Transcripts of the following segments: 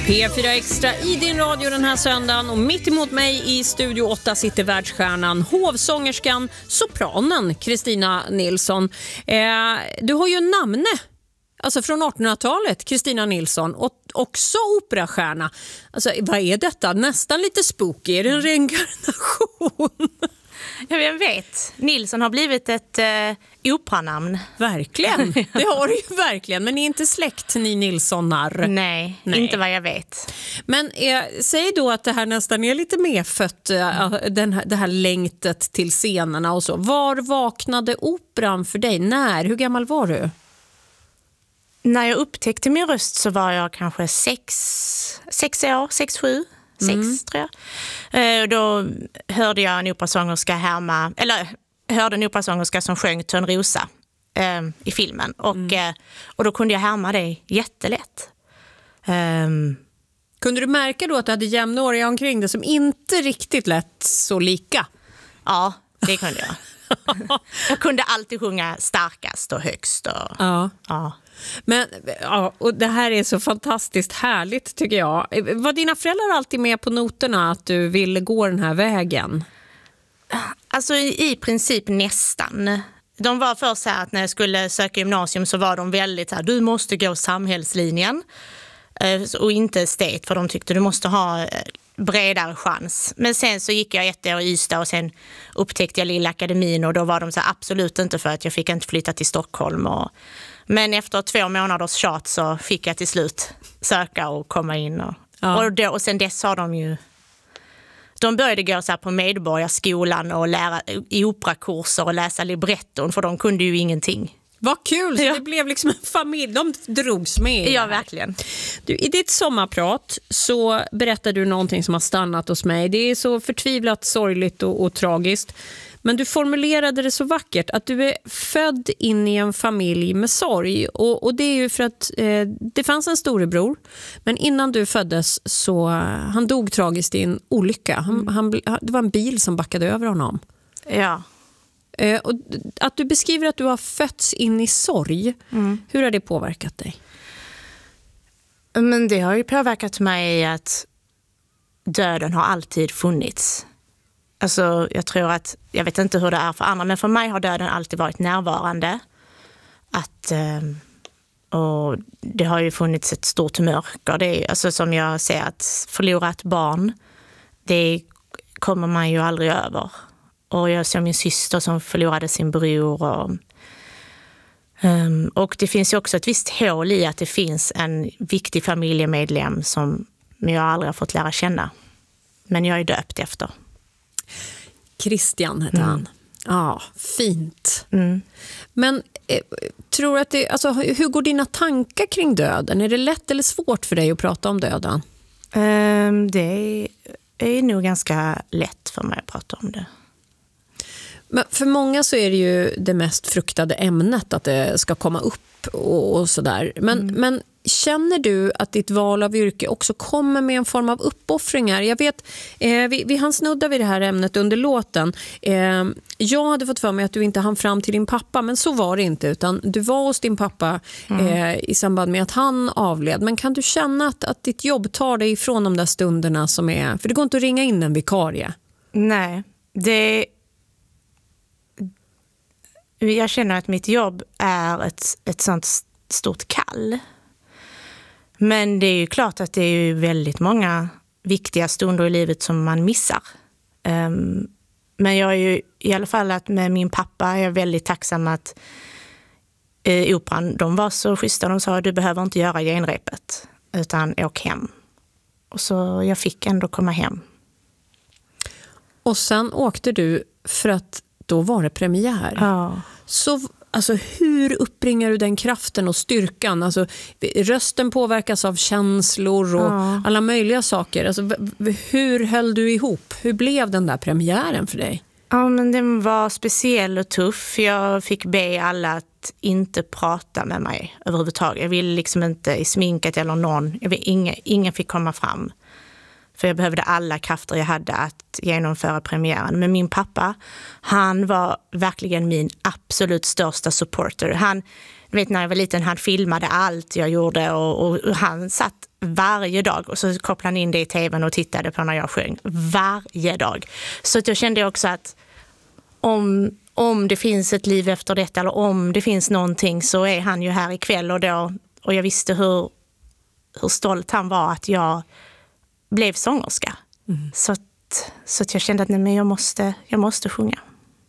P4 Extra i din radio den här söndagen, och mitt emot mig i Studio 8 sitter världsstjärnan, hovsångerskan, sopranen Kristina Nilsson. Du har ju namne, alltså från 1800-talet, Kristina Nilsson, och också operastjärna. Alltså, vad är detta? Nästan lite spooky. Är det en reinkarnation? Jag vet. Nilsson har blivit ett operanamn. Verkligen, det har du ju verkligen. Men ni är inte släkt, ni Nilssonar. Nej, inte vad jag vet. Men säg då att det här nästan är lite medfött, det här längtet till scenerna och så. Var vaknade operan för dig? När? Hur gammal var du? När jag upptäckte min röst så var jag kanske 6 år, 6-7. 6 tror jag. Då hörde jag en operasångerska hörde en operasångerska som sjöng Törnrosa i filmen. Och då kunde jag härma det jättelätt. Kunde du märka då att du hade jämnåriga omkring det som inte riktigt lät så lika? Ja, det kunde jag. Jag kunde alltid sjunga starkast och högst. Ja. Men, och det här är så fantastiskt härligt tycker jag. Var dina föräldrar alltid med på noterna att du ville gå den här vägen? Alltså i princip nästan. De var först så här att när jag skulle söka gymnasium så var de väldigt så här, du måste gå samhällslinjen och inte estet, för de tyckte du måste ha bredare chans. Men sen så gick jag 1 år i Ystad och sen upptäckte jag Lilla Akademin, och då var de så här, absolut inte, för att jag fick inte flytta till Stockholm. Men efter 2 månaders tjat så fick jag till slut söka och komma in. Och sen dess har de började gå så här på Medborgarskolan och lära i operakurser och läsa libretton, för de kunde ju ingenting. Vad kul, så det blev liksom en familj, de drogs med. Ja, verkligen. Du, i ditt sommarprat så berättar du någonting som har stannat hos mig. Det är så förtvivlat sorgligt och tragiskt. Men du formulerade det så vackert, att du är född in i en familj med sorg. Och det är ju för att det fanns en storebror, men innan du föddes så han dog tragiskt i en olycka. Det var en bil som backade över honom. Ja. Och att du beskriver att du har fötts in i sorg, hur har det påverkat dig? Men det har ju påverkat mig att döden har alltid funnits. Alltså jag vet inte hur det är för andra, men för mig har döden alltid varit närvarande. Och det har ju funnits ett stort mörker. Det är, alltså, som jag ser, att förlora ett barn, det kommer man ju aldrig över. Och jag ser min syster som förlorade sin bror. Och det finns ju också ett visst hål i att det finns en viktig familjemedlem som jag aldrig har fått lära känna. Men jag är döpt efter. Christian heter han. Ja, fint. Men tror du att hur går dina tankar kring döden? Är det lätt eller svårt för dig att prata om döden? Det är nog ganska lätt för mig att prata om det. Men för många så är det ju det mest fruktade ämnet, att det ska komma upp och sådär. Men känner du att ditt val av yrke också kommer med en form av uppoffringar? Jag vet, vi hann snudda vid det här ämnet under låten. Jag hade fått för mig att du inte hann fram till din pappa, men så var det inte, utan du var hos din pappa i samband med att han avled. Men kan du känna att ditt jobb tar dig ifrån de där stunderna som är... För det går inte att ringa in en vikarie. Nej, jag känner att mitt jobb är ett sånt stort kall. Men det är ju klart att det är ju väldigt många viktiga stunder i livet som man missar. Men jag är ju i alla fall att med min pappa är jag väldigt tacksam att operan, de var så schyssta. De sa, du behöver inte göra genrepet utan åk hem. Och så jag fick ändå komma hem. Och sen åkte du för att då var det premiär. Ja. Så alltså, hur uppbringar du den kraften och styrkan? Alltså, rösten påverkas av känslor och alla möjliga saker. Alltså, hur höll du ihop? Hur blev den där premiären för dig? Ja, men den var speciell och tuff. Jag fick be alla att inte prata med mig överhuvudtaget. Jag ville liksom inte i sminket eller någon. Ingen fick komma fram. För jag behövde alla krafter jag hade att genomföra premiären. Men min pappa, han var verkligen min absolut största supporter. Han, du vet, när jag var liten, han filmade allt jag gjorde och han satt varje dag. Och så kopplade han in det i tvn och tittade på när jag sjöng. Varje dag. Så att jag kände också att om det finns ett liv efter detta eller om det finns någonting så är han ju här ikväll. Och jag visste hur stolt han var att jag blev sångerska. Så att jag kände att nej, men jag måste sjunga.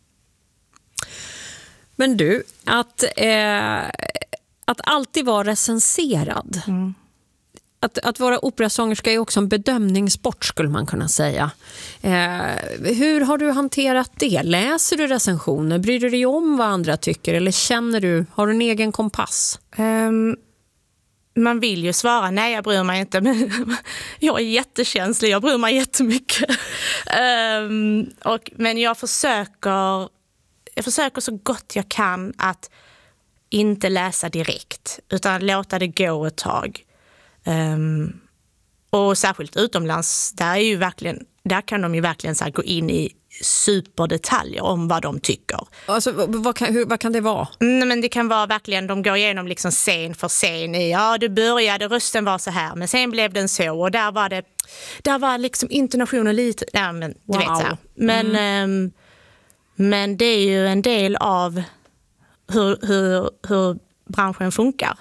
Men du, att alltid vara recenserad. Att vara operasångerska är också en bedömningssport skulle man kunna säga. Hur har du hanterat det? Läser du recensioner? Bryr du dig om vad andra tycker? Eller har du en egen kompass? Man vill ju svara nej, jag bryr mig inte, men jag är jättekänslig, jag bryr mig jättemycket. Men jag försöker så gott jag kan att inte läsa direkt utan låta det gå ett tag. Och särskilt utomlands, där kan de ju verkligen så här gå in i superdetaljer om vad de tycker. Alltså, vad kan det vara? Men det kan vara verkligen, de går igenom liksom scen för scen. Det började, rösten var så här, men sen blev den så. Och där var liksom intonationen lite, men du vet så här. Men det är ju en del av hur branschen funkar.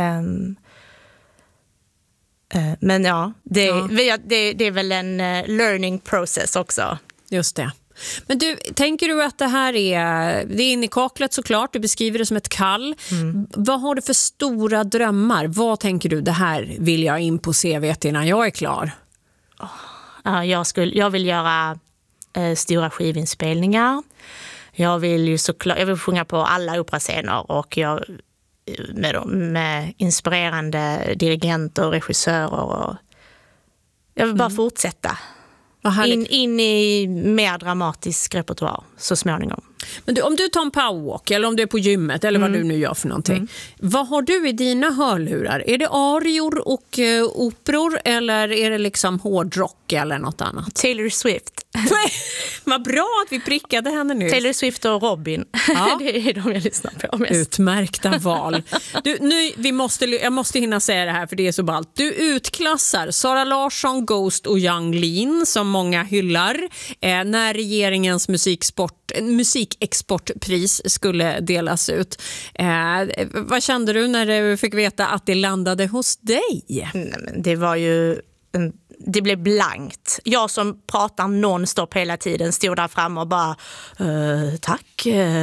Men ja, det är väl en learning process också. Just det. Men du, tänker du att det här är in i kaklet såklart, du beskriver det som ett kall. Vad har du för stora drömmar? Vad tänker du, det här vill jag in på CV:t innan jag är klar? Jag vill göra stora skivinspelningar. Jag vill sjunga på alla operascener och med inspirerande dirigenter och regissörer. Och jag vill bara fortsätta. In i mer dramatisk repertoar så småningom. Men du, om du tar en powerwalk eller om du är på gymmet eller vad du nu gör för någonting. Vad har du i dina hörlurar? Är det arior och operor eller är det liksom hårdrock eller något annat? Taylor Swift. Vad bra att vi prickade henne nu. Taylor Swift och Robin. Ja. Det är de jag lyssnar på mest. Utmärkta val. Du, jag måste hinna säga det här för det är så ballt. Du utklassar Sara Larsson, Ghost och Yung Lean som många hyllar när regeringens musikexportpris skulle delas ut. Vad kände du när du fick veta att det landade hos dig? Nej, men det var ju det blev blankt. Jag som pratar nonstop hela tiden stod där fram och bara tack.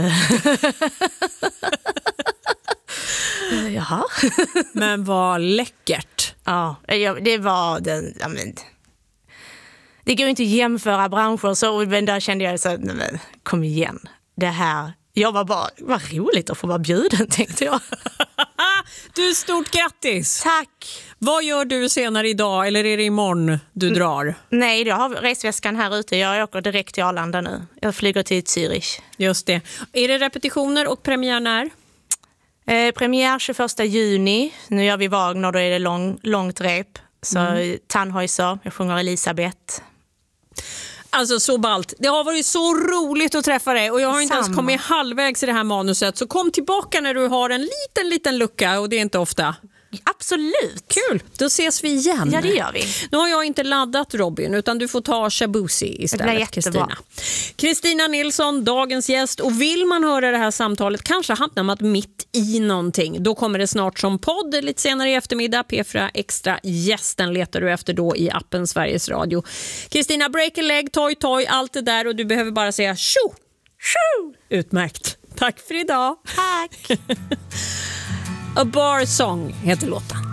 Jaha. Men vad läckert. Ja, det var den. Det går inte att jämföra branscher så, men där kände jag så nej, kom igen. Det här, jag var bara, vad roligt att få vara bjuden, tänkte jag. Du, stort grattis! Tack! Vad gör du senare idag eller är det imorgon du drar? Nej, jag har resväskan här ute. Jag åker direkt till Arlanda nu. Jag flyger till Zürich. Just det. Är det repetitioner och premiär när? Premiär 21 juni. Nu gör vi Wagner, då är det långt rep. Så Tannhäuser, jag sjunger Elisabeth. Alltså så ballt. Det har varit så roligt att träffa dig och jag har inte ens kommit halvvägs i det här manuset. Så kom tillbaka när du har en liten lucka och det är inte ofta. Absolut. Kul, då ses vi igen. Ja, det gör vi. Nu har jag inte laddat Robin utan du får ta Shabusi istället, Kristina. Kristina Nilsson, dagens gäst. Och vill man höra det här samtalet, kanske hamnar man mitt i någonting. Då kommer det snart som podd lite senare i eftermiddag. P4 Extra gästen letar du efter då i appen Sveriges Radio. Kristina, break a leg, toy, allt det där och du behöver bara säga tjo! Tjo! Utmärkt. Tack för idag. Tack. A Bar Song heter låten.